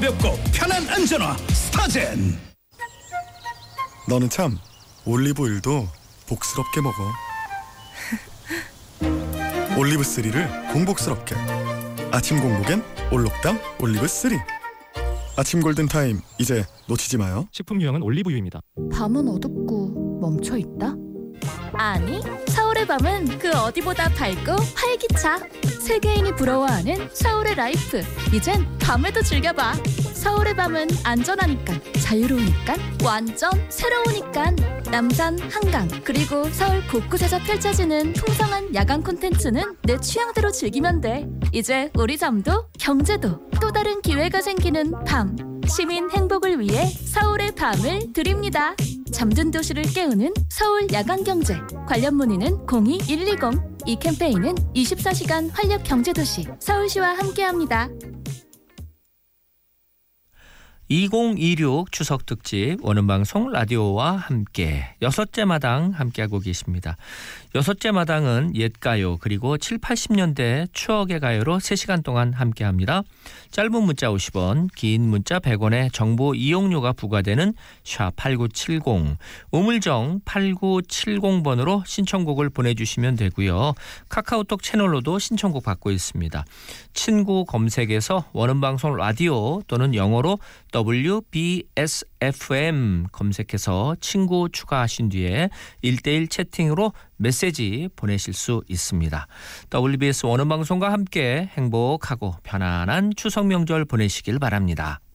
가볍고 편한 안전화 스타젠. 너는 참 올리브오일도 복스럽게 먹어. 올리브3를 공복스럽게. 아침 공복엔 올록당 올리브3. 아침 골든타임 이제 놓치지 마요. 식품 유형은 올리브유입니다. 밤은 어둡고 멈춰있다? 아니, 서울의 밤은 그 어디보다 밝고 활기차. 세계인이 부러워하는 서울의 라이프. 이젠 밤에도 즐겨봐. 서울의 밤은 안전하니까, 자유로우니까, 완전 새로우니까. 남산, 한강, 그리고 서울 곳곳에서 펼쳐지는 풍성한 야간 콘텐츠는 내 취향대로 즐기면 돼. 이제 우리 잠도 경제도 또 다른 기회가 생기는 밤. 시민 행복을 위해 서울의 밤을 드립니다. 잠든 도시를 깨우는 서울 야간경제. 관련 문의는 02-120. 이 캠페인은 24시간 활력경제도시 서울시와 함께합니다. 2026 추석특집 오는방송 라디오와 함께 여섯째 마당 함께하고 계십니다. 여섯째 마당은 옛가요 그리고 7, 80년대 추억의 가요로 3시간 동안 함께합니다. 짧은 문자 50원, 긴 문자 100원의 정보 이용료가 부과되는 샵8970, 우물정 8970번으로 신청곡을 보내주시면 되고요. 카카오톡 채널로도 신청곡 받고 있습니다. 친구 검색에서 원음방송 라디오 또는 영어로 WBSFM 검색해서 친구 추가하신 뒤에 1:1 채팅으로 메시지 보내실 수 있습니다. WBS 원음방송과 함께 행복하고 편안한 추석 명절 보내시길 바랍니다.